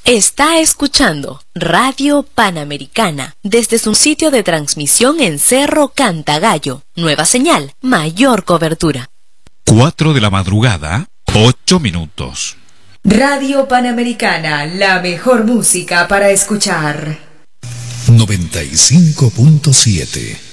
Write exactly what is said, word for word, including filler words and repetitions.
Está escuchando Radio Panamericana desde su sitio de transmisión en Cerro Cantagallo. Nueva señal, mayor cobertura. Cuatro de la madrugada, ocho minutos. Radio Panamericana, la mejor música para escuchar. noventa y cinco punto siete